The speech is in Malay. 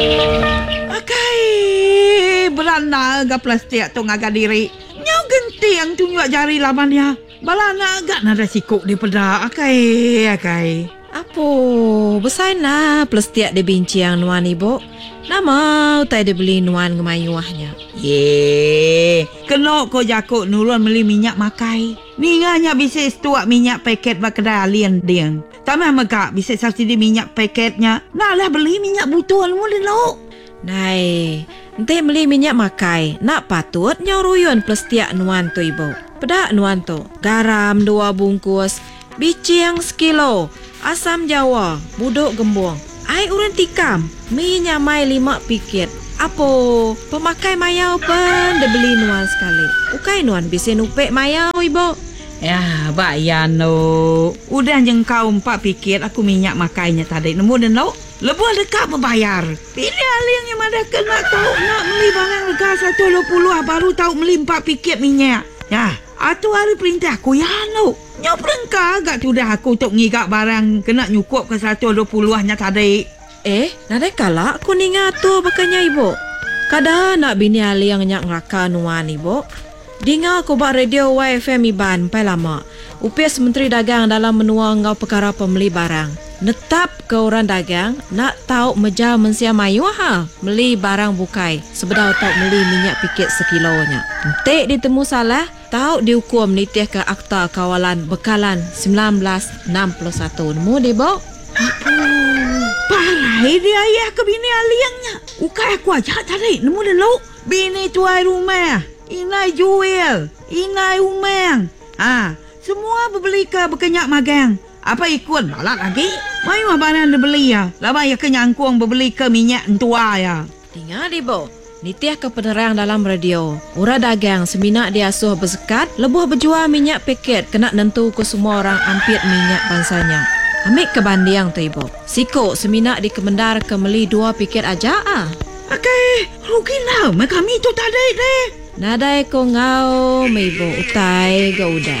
Akai berana agak plastik tu ngagak diri. Nyau genti yang tunjuk jari lamannya. Balana agak nada sikuk di pedak. Akai. Apa? Besar na plastik dia bincang nuan ibu. Nama utai dia beli nuan kemayuahnya. Kena kau jakuk nurun beli minyak makai. Ninganya bisa stuak minyak paket kedai alien dia. Tamah megak bisa subsidi minyak paketnya. Nak lah beli minyak botol mula lo. Nai, nanti beli minyak makai. Nak patut nyaruyun plastik nuan tu ibu. Pedak nuan tu. Garam 2 bungkus. Bicing 1 kilo. Asam jawa. Buduk gembung. Air urang tikam. Minyak mai 5 piket. Apa? Pemakai mayau pun dia beli nuan sekali. Ukai nuan bisa nupek mayau ibu. Ya, bayan no. Udah jengkau 4 piket aku minyak makainya tadi. Nemu dan lo. Lebuh dekat membayar. Pilih alih yang ada kena tahu nak beli barang harga 120 baru tahu beli 4 piket minyak. Ya, atu hari perintah aku ya no. Nyau perengkah agak sudah aku untuk ngigak barang kena nyukup ke 120-nya tadi. Nadai kalak aku ni ngatu bakanya ibu. Kada nak bini ali yang nyak ngeraka nuan ibu. Dengar aku buat radio YFM Iban pai lama. Upis Menteri Dagang dalam menua ngau perkara pembeli barang. Netap ke orang dagang nak tahu meja mensia mayu beli barang bukai sebedau tahu beli minyak piket 1 kilonya. Entek ditemu salah, tahu dihukum nitih ke Akta Kawalan Bekalan 1961. Nemu dia bau? Parah dia ayah ke bini aliangnya. Ukai aku aja tadi. Nemu dia lo. Bini tuai rumah. Inai jual. Inai umang. Semua berbeli ke berkenyak magang. Apa ikut balak lagi? Mayu barang dia beli ya. Lama ya kenyangkuang berbeli ke minyak tua ya. Dengar dia bau. Nitiah ke penerang dalam radio. Ura dagang seminak dia asuh bersekat. Lebuh berjual minyak paket. Kena nentu ke semua orang ampit minyak bansanya. Ambil ke bandiang tu ibu. Sikuk seminak di Kemendar ke meli 2 piket aja Akai, rugi lah. Kami tu tadi deh. Nadai ko ngau ibu utai ga udah.